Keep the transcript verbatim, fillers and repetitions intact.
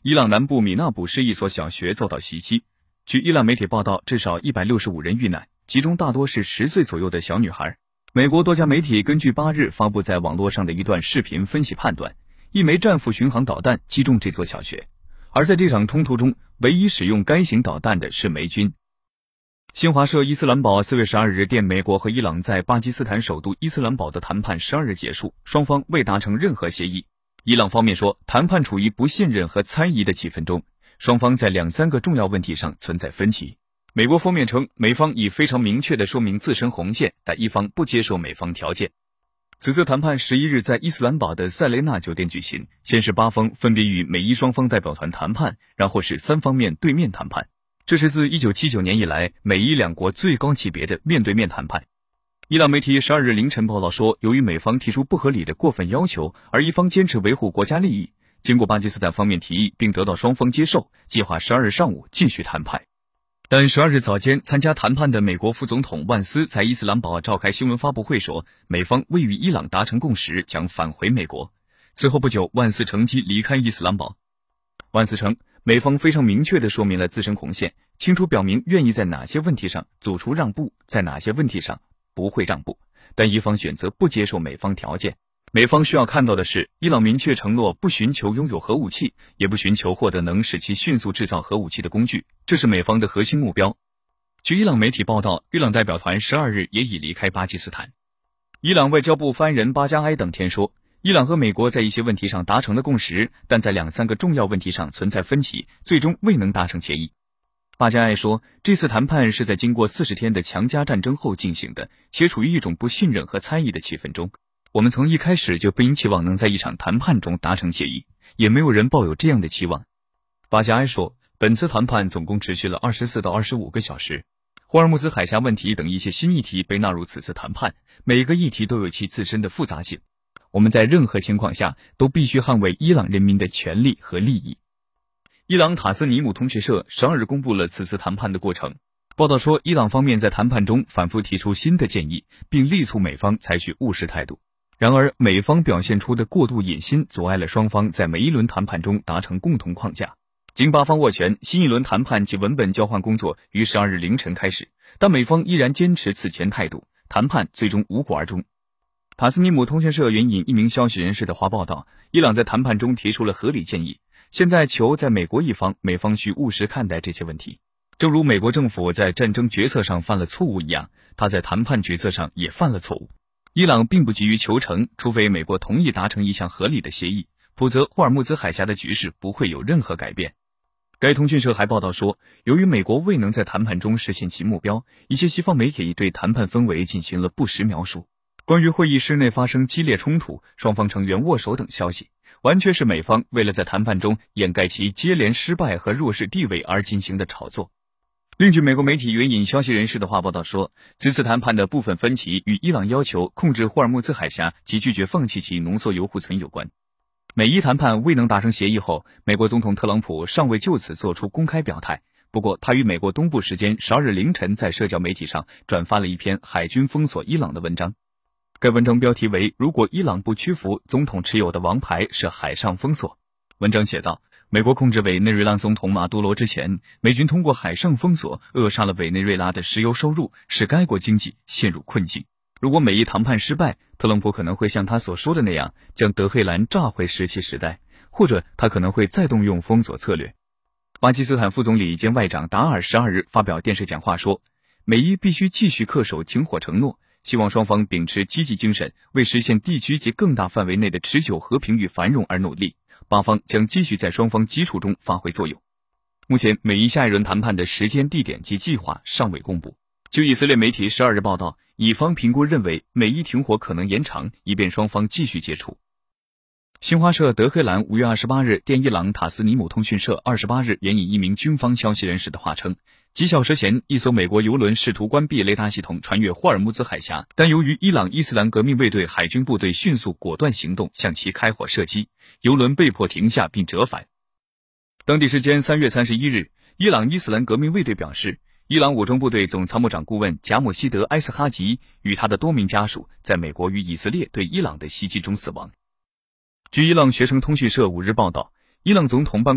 伊朗南部米纳卜市一所小学遭到袭击。据伊朗媒体报道，至少一百六十五人遇难，其中大多是十岁左右的小女孩。美国多家媒体根据八日发布在网络上的一段视频分析判断，一枚战斧巡航导弹击中这座小学，而在这场冲突中，唯一使用该型导弹的是美军。新华社伊斯兰堡四月十二日电，美国和伊朗在巴基斯坦首都伊斯兰堡的谈判十二日结束，双方未达成任何协议。伊朗方面说，谈判处于不信任和猜疑的气氛中，双方在两三个重要问题上存在分歧。美国方面称，美方已非常明确地说明自身红线，但一方不接受美方条件。此次谈判十一日在伊斯兰堡的塞雷纳酒店举行，先是巴方分别与美伊双方代表团谈判，然后是三方面对面谈判。这是自一九七九年以来美伊两国最高级别的面对面谈判。伊朗媒体十二日凌晨报道说，由于美方提出不合理的过分要求，而一方坚持维护国家利益，经过巴基斯坦方面提议并得到双方接受，计划十二日上午继续谈判。但十二日早间参加谈判的美国副总统万斯在伊斯兰堡召开新闻发布会说，美方未与伊朗达成共识，将返回美国。此后不久，万斯乘机离开伊斯兰堡。万斯称，美方非常明确地说明了自身红线，清楚表明愿意在哪些问题上做出让步，在哪些问题上不会让步，但一方选择不接受美方条件。美方需要看到的是，伊朗明确承诺不寻求拥有核武器，也不寻求获得能使其迅速制造核武器的工具，这是美方的核心目标。据伊朗媒体报道，伊朗代表团十二日也已离开巴基斯坦。伊朗外交部发言人巴加埃等天说，伊朗和美国在一些问题上达成了共识，但在两三个重要问题上存在分歧，最终未能达成协议。巴加埃说，这次谈判是在经过四十天的强加战争后进行的，且处于一种不信任和猜疑的气氛中。我们从一开始就不应期望能在一场谈判中达成协议，也没有人抱有这样的期望。巴加埃说，本次谈判总共持续了二十四到二十五个小时。霍尔木兹海峡问题等一些新议题被纳入此次谈判，每个议题都有其自身的复杂性。我们在任何情况下都必须捍卫伊朗人民的权利和利益。伊朗塔斯尼姆通讯社十二日公布了此次谈判的过程。报道说，伊朗方面在谈判中反复提出新的建议，并力促美方采取务实态度。然而，美方表现出的过度野心阻碍了双方在每一轮谈判中达成共同框架。经巴方握拳，新一轮谈判及文本交换工作于十二日凌晨开始，但美方依然坚持此前态度，谈判最终无果而终。塔斯尼姆通讯社援引一名消息人士的话报道，伊朗在谈判中提出了合理建议，现在球在美国一方，美方需务实看待这些问题。正如美国政府在战争决策上犯了错误一样，他在谈判决策上也犯了错误。伊朗并不急于求成，除非美国同意达成一项合理的协议，否则霍尔木兹海峡的局势不会有任何改变。该通讯社还报道说，由于美国未能在谈判中实现其目标，一些西方媒体对谈判氛围进行了不实描述。关于会议室内发生激烈冲突、双方成员握手等消息，完全是美方为了在谈判中掩盖其接连失败和弱势地位而进行的炒作。另据美国媒体援引消息人士的话报道说，此次谈判的部分分歧与伊朗要求控制霍尔木兹海峡及拒绝放弃其浓缩铀库存有关。美伊谈判未能达成协议后，美国总统特朗普尚未就此做出公开表态，不过他于美国东部时间十二日凌晨在社交媒体上转发了一篇海军封锁伊朗的文章。该文章标题为，如果伊朗不屈服，总统持有的王牌是海上封锁。文章写道，美国控制委内瑞拉总统马杜罗之前，美军通过海上封锁扼杀了委内瑞拉的石油收入，使该国经济陷入困境。如果美伊谈判失败，特朗普可能会像他所说的那样，将德黑兰炸回石器时代，或者他可能会再动用封锁策略。巴基斯坦副总理兼外长达尔十二日发表电视讲话说，美伊必须继续恪守停火承诺，希望双方秉持积极精神，为实现地区及更大范围内的持久和平与繁荣而努力。巴方将继续在双方基础中发挥作用。目前，美伊下一轮谈判的时间、地点及计划尚未公布。据以色列媒体十二日报道，以方评估认为美伊停火可能延长，以便双方继续接触。新华社德黑兰五月二十八日电伊朗塔斯尼姆通讯社二十八日援引一名军方消息人士的话称，几小时前，一艘美国油轮试图关闭雷达系统穿越霍尔木兹海峡，但由于伊朗伊斯兰革命卫队海军部队迅速果断行动，向其开火射击，油轮被迫停下并折返。当地时间三月三十一日，伊朗伊斯兰革命卫队表示，伊朗武装部队总参谋长顾问贾姆希德·埃斯哈吉与他的多名家属在美国与以色列对伊朗的袭击中死亡。据伊朗学生通讯社五日报道，伊朗总统办